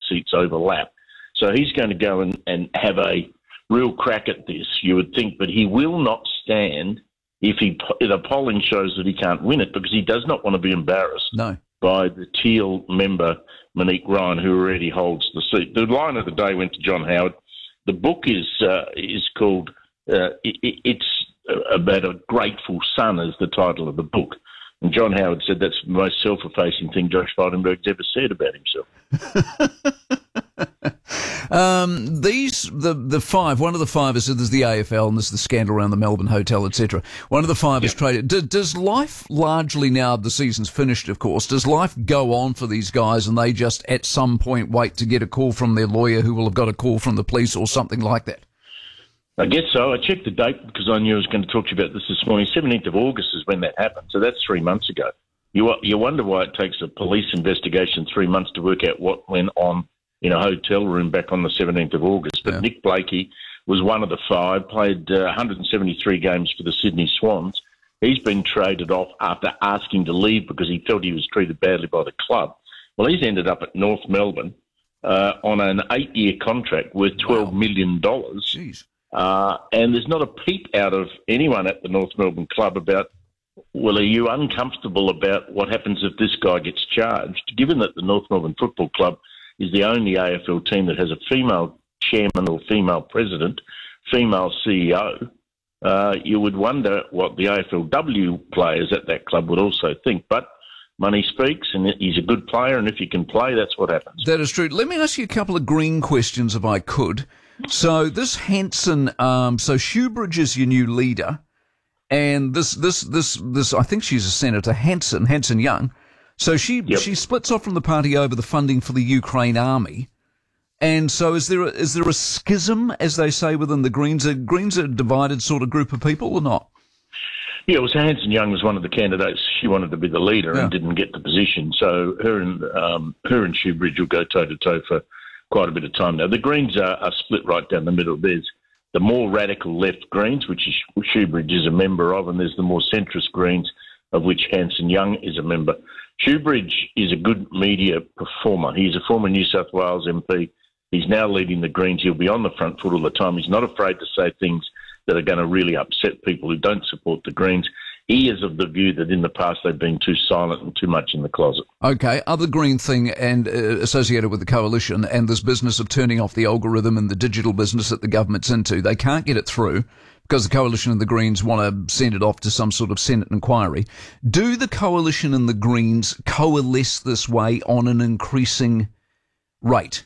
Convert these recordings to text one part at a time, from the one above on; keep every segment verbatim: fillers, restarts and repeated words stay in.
seats overlap. So he's going to go and, and have a real crack at this, you would think, but he will not stand if he if the polling shows that he can't win it, because he does not want to be embarrassed No. by the Teal member, Monique Ryan, who already holds the seat. The line of the day went to John Howard. The book is uh, is called, uh, it, it's about a grateful son is the title of the book. And John Howard said that's the most self-effacing thing Josh Frydenberg's ever said about himself. um, these, the the five, one of the five is, there's the A F L and there's the scandal around the Melbourne Hotel, et cetera. One of the five yep. is traded. Do, does life largely, now the season's finished, of course, does life go on for these guys and they just at some point wait to get a call from their lawyer who will have got a call from the police or something like that? I guess so. I checked the date because I knew I was going to talk to you about this this morning. seventeenth of August is when that happened, so that's three months ago. You you wonder why it takes a police investigation three months to work out what went on in a hotel room back on the seventeenth of August. But yeah. Nick Blakey was one of the five, played uh, one hundred seventy-three games for the Sydney Swans. He's been traded off after asking to leave because he felt he was treated badly by the club. Well, he's ended up at North Melbourne uh, on an eight-year contract worth twelve wow. million dollars. Jeez. Uh, and there's not a peep out of anyone at the North Melbourne club about, well, are you uncomfortable about what happens if this guy gets charged? Given that the North Melbourne Football Club is the only A F L team that has a female chairman or female president, female C E O, uh, you would wonder what the A F L W players at that club would also think. But money speaks, and he's a good player, and if he can play, that's what happens. That is true. Let me ask you a couple of green questions, if I could. So this Hanson, um, so Shoebridge is your new leader, and this, this, this, this, I think she's a senator, Hanson, Hanson Young. So she, yep. she splits off from the party over the funding for the Ukraine army. And so is there a, is there a schism, as they say, within the Greens? Are Greens a divided sort of group of people or not? Yeah, well, so Hanson Young was one of the candidates. She wanted to be the leader yeah. and didn't get the position. So her and, um, her and Shoebridge will go toe to toe for quite a bit of time now. The Greens are, are split right down the middle. There's the more radical left Greens, which is, Shoebridge is a member of, and there's the more centrist Greens, of which Hanson Young is a member. Shoebridge is a good media performer. He's a former New South Wales M P. He's now leading the Greens. He'll be on the front foot all the time. He's not afraid to say things that are going to really upset people who don't support the Greens. He is of the view that in the past they've been too silent and too much in the closet. Okay, other Green thing and uh, associated with the coalition and this business of turning off the algorithm and the digital business that the government's into. They can't get it through because the coalition and the Greens want to send it off to some sort of Senate inquiry. Do the coalition and the Greens coalesce this way on an increasing rate?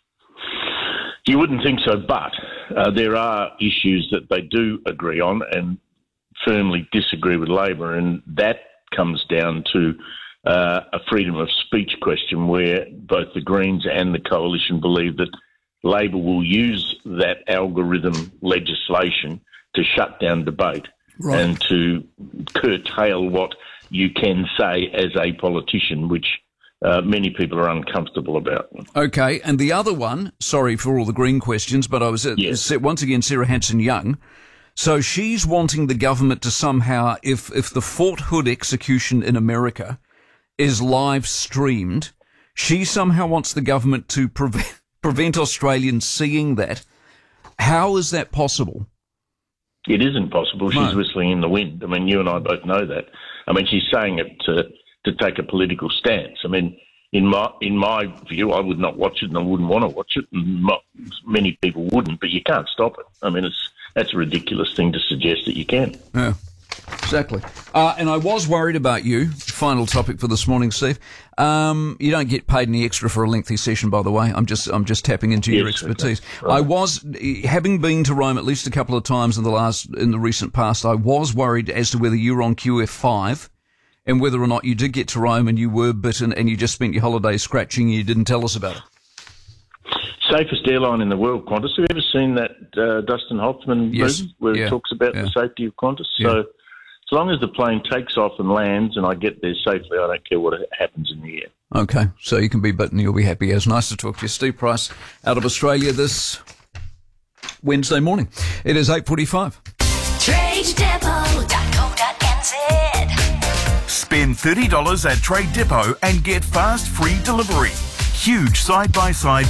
You wouldn't think so, but uh, there are issues that they do agree on and firmly disagree with Labor, and that comes down to uh, a freedom of speech question where both the Greens and the Coalition believe that Labor will use that algorithm legislation to shut down debate right. and to curtail what you can say as a politician, which uh, many people are uncomfortable about. Okay, and the other one, sorry for all the Green questions, but I was at, yes. once again Sarah Hanson-Young. So she's wanting the government to somehow, if if the Fort Hood execution in America is live streamed, she somehow wants the government to prevent, prevent Australians seeing that. How is that possible? It isn't possible. She's no. whistling in the wind. I mean, you and I both know that. I mean, she's saying it to to take a political stance. I mean, in my in my view, I would not watch it and I wouldn't want to watch it. And not, many people wouldn't, but you can't stop it. I mean, it's that's a ridiculous thing to suggest that you can. Yeah, exactly. Uh, and I was worried about you. Final topic for this morning, Steve. Um, you don't get paid any extra for a lengthy session, by the way. I'm just I'm just tapping into yes, your expertise. Okay. Right. I was, having been to Rome at least a couple of times in the last in the recent past, I was worried as to whether you were on Q F five and whether or not you did get to Rome and you were bitten and you just spent your holidays scratching and you didn't tell us about it. Safest airline in the world, Qantas. Have you ever seen that uh, Dustin Hoffman yes. movie where yeah. it talks about yeah. the safety of Qantas? Yeah. So as long as the plane takes off and lands and I get there safely, I don't care what happens in the air. Okay, so you can be bitten, you'll be happy. It's nice to talk to you. Steve Price out of Australia this Wednesday morning. It is eight forty-five. trade depot dot co dot n z. Spend thirty dollars at Trade Depot and get fast free delivery. Huge side-by-side